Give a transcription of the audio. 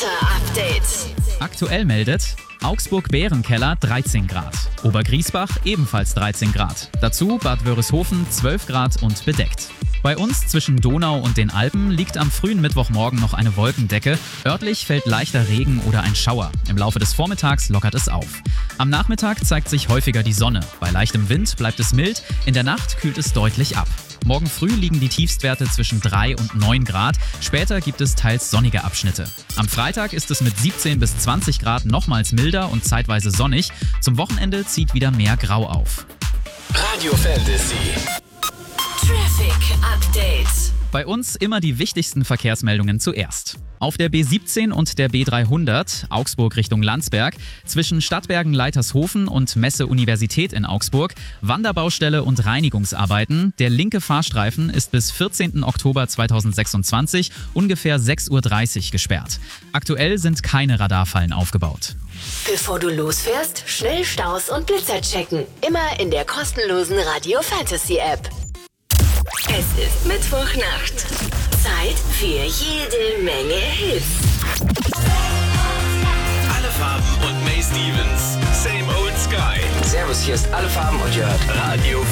Wetterupdate. Aktuell meldet Augsburg-Bärenkeller 13 Grad, Obergriesbach ebenfalls 13 Grad, dazu Bad Wörishofen 12 Grad und bedeckt. Bei uns zwischen Donau und den Alpen liegt am frühen Mittwochmorgen noch eine Wolkendecke. Örtlich fällt leichter Regen oder ein Schauer. Im Laufe des Vormittags lockert es auf. Am Nachmittag zeigt sich häufiger die Sonne. Bei leichtem Wind bleibt es mild, in der Nacht kühlt es deutlich ab. Morgen früh liegen die Tiefstwerte zwischen 3 und 9 Grad. Später gibt es teils sonnige Abschnitte. Am Freitag ist es mit 17 bis 20 Grad nochmals milder und zeitweise sonnig. Zum Wochenende zieht wieder mehr Grau auf. Radio Fantasy. Traffic Update. Bei uns immer die wichtigsten Verkehrsmeldungen zuerst. Auf der B17 und der B300, Augsburg Richtung Landsberg, zwischen Stadtbergen-Leitershofen und Messe-Universität in Augsburg, Wanderbaustelle und Reinigungsarbeiten. Der linke Fahrstreifen ist bis 14. Oktober 2026 ungefähr 6:30 Uhr gesperrt. Aktuell sind keine Radarfallen aufgebaut. Bevor du losfährst, schnell Staus und Blitzer checken. Immer in der kostenlosen Radio Fantasy App. Es ist Mittwochnacht. Zeit für jede Menge Hits. Alle Farben und May Stevens. Same Old Sky. Servus, hier ist Alle Farben und ihr hört Radio